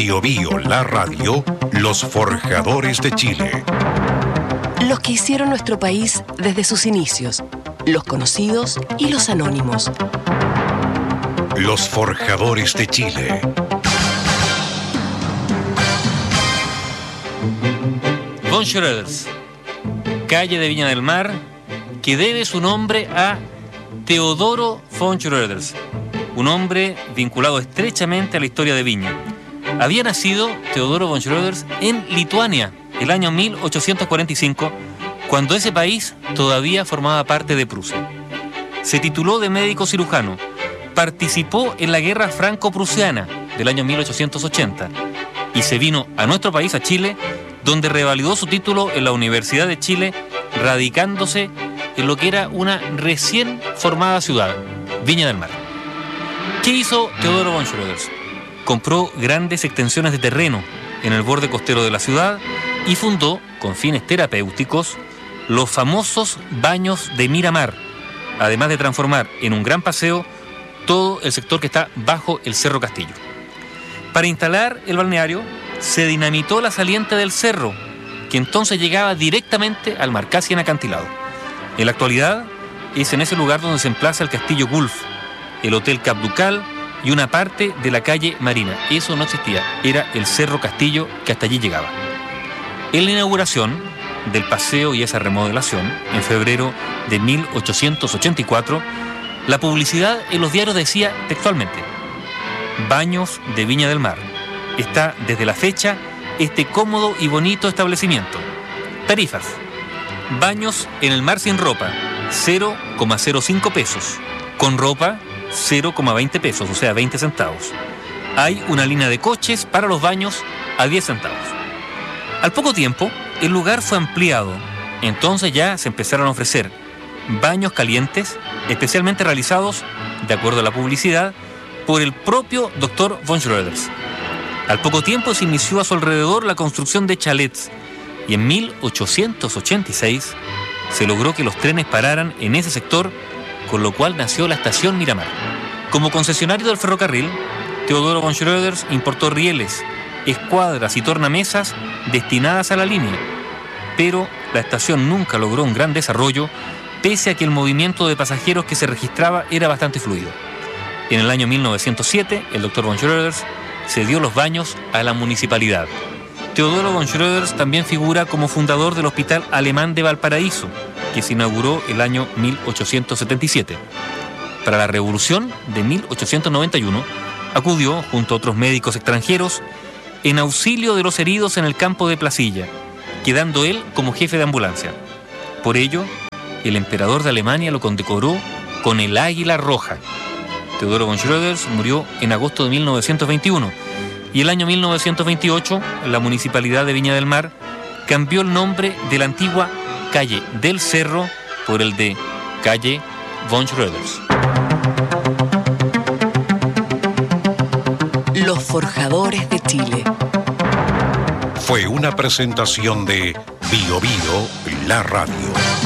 Bio Bio, la radio, los forjadores de Chile. Los que hicieron nuestro país desde sus inicios, los conocidos y los anónimos. Los forjadores de Chile. Von Schröders, calle de Viña del Mar, que debe su nombre a Teodoro von Schröders, un hombre vinculado estrechamente a la historia de Viña. Había nacido Teodoro von Schröders en Lituania el año 1845, cuando ese país todavía formaba parte de Prusia. Se tituló de médico cirujano, participó en la guerra franco-prusiana del año 1880 y se vino a nuestro país, a Chile, donde revalidó su título en la Universidad de Chile, radicándose en lo que era una recién formada ciudad, Viña del Mar. ¿Qué hizo Teodoro von Schröders? Compró grandes extensiones de terreno en el borde costero de la ciudad y fundó, con fines terapéuticos, los famosos baños de Miramar, además de transformar en un gran paseo todo el sector que está bajo el Cerro Castillo. Para instalar el balneario, se dinamitó la saliente del cerro, que entonces llegaba directamente al mar, casi en acantilado. En la actualidad, es en ese lugar donde se emplaza el Castillo Gulf, el Hotel Cap Ducal y una parte de la calle Marina. Eso no existía, era el Cerro Castillo que hasta allí llegaba. En la inauguración del paseo y esa remodelación, en febrero de 1884, la publicidad en los diarios decía textualmente: Baños de Viña del Mar. Está desde la fecha este cómodo y bonito establecimiento. Tarifas: baños en el mar sin ropa, 0,05 pesos. Con ropa, 0,20 pesos, o sea, 20 centavos. Hay una línea de coches para los baños a 10 centavos. Al poco tiempo, el lugar fue ampliado. Entonces ya se empezaron a ofrecer baños calientes, especialmente realizados, de acuerdo a la publicidad, por el propio Dr. von Schröders. Al poco tiempo se inició a su alrededor la construcción de chalets y en 1886 se logró que los trenes pararan en ese sector, con lo cual nació la estación Miramar. Como concesionario del ferrocarril, Teodoro von Schröders importó rieles, escuadras y tornamesas destinadas a la línea, pero la estación nunca logró un gran desarrollo, pese a que el movimiento de pasajeros que se registraba era bastante fluido. En el año 1907, el Dr. von Schröders cedió los baños a la municipalidad. Teodoro von Schröders también figura como fundador del Hospital Alemán de Valparaíso, que se inauguró el año 1877. Para la Revolución de 1891, acudió, junto a otros médicos extranjeros, en auxilio de los heridos en el campo de Placilla, quedando él como jefe de ambulancia. Por ello, el emperador de Alemania lo condecoró con el Águila Roja. Teodoro von Schröders murió en agosto de 1921 y el año 1928 la Municipalidad de Viña del Mar cambió el nombre de la antigua calle del Cerro por el de calle von Schröders. Los forjadores de Chile. Fue una presentación de Bio Bio, la radio.